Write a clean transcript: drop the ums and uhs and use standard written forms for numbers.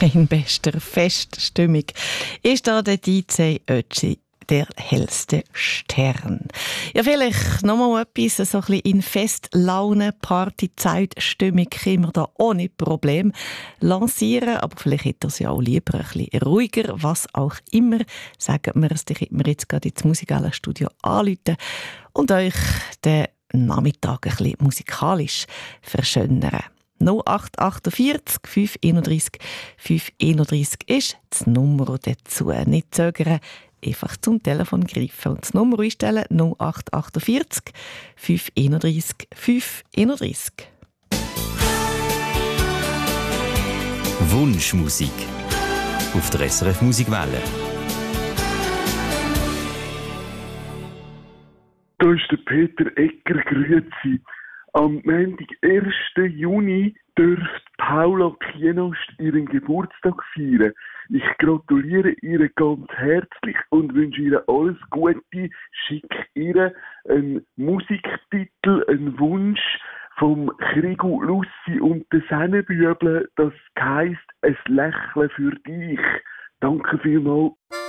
In bester Feststimmung ist da der DJ Ötzi, der hellste Stern. Ja, vielleicht noch mal etwas, so ein bisschen in Festlaune, Partyzeit-Stimmung können wir da ohne Problem lancieren, aber vielleicht hätte er es ja auch lieber ein bisschen ruhiger, was auch immer. Sagen wir es, dann könnten wir jetzt gerade ins Musikstudio anrufen und euch den Nachmittag ein bisschen musikalisch verschönern. 0848 531 531 ist das Nummer dazu. Nicht zögern, einfach zum Telefon greifen und das Nummer einstellen 0848 531 531. Wunschmusik auf der SRF Musikwelle. Da ist der Peter Egger, grüezi. Am Montag, 1. Juni, dürfte Paula Kienost ihren Geburtstag feiern. Ich gratuliere ihr ganz herzlich und wünsche ihr alles Gute. Schicke ihr einen Musiktitel, einen Wunsch vom Krigu Lussi und den Sennenbübeln. Das heisst, ein Lächeln für dich. Danke vielmals.